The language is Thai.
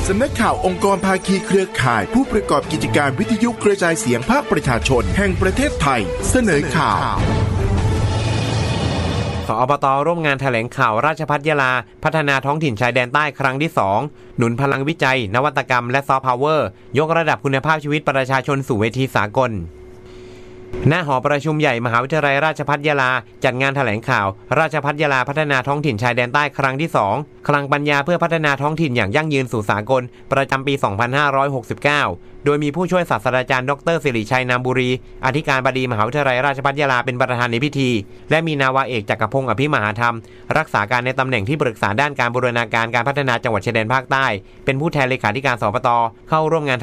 สำนักข่าวองค์กรภาคีเครือข่ายผู้ประกอบกิจการวิทยุกระจายเสียงภาคประชาชนแห่งประเทศไทยเสนอข่าวสอบต.ร่วมงานแถลงข่าวราชภัฏยะลาพัฒนาท้องถิ่นชายแดนใต้ครั้งที่2หนุนพลังวิจัยนวัตกรรมและซอฟต์พาวเวอร์ยกระดับคุณภาพชีวิตประชาชนสู่เวทีสากลณหอประชุมใหญ่มหาวิทยาลัยราชภัฏยะลาจัดงานแถลงข่าวราชภัฏยะลาพัฒนาท้องถิ่นชายแดนใต้ครั้งที่2คลังปัญญาเพื่อพัฒนาท้องถิ่นอย่างยั่งยืนสู่สากลประจำปี 2569โดยมีผู้ช่วยศาสตราจารย์ดร.สิริชัยนามบุรีอธิการบดีมหาวิทยาลัยราชภัฏยะลาเป็นประธานในพิธีและมีนาวาเอกจักรพงศ์อภิมหาธรรมรักษาการในตำแหน่งที่ปรึกษาด้านการบูรณาการการพัฒนาจังหวัดชายแดนภาคใต้เป็นผู้แทนเลขาธิการสปต.เข้าร่วมงาน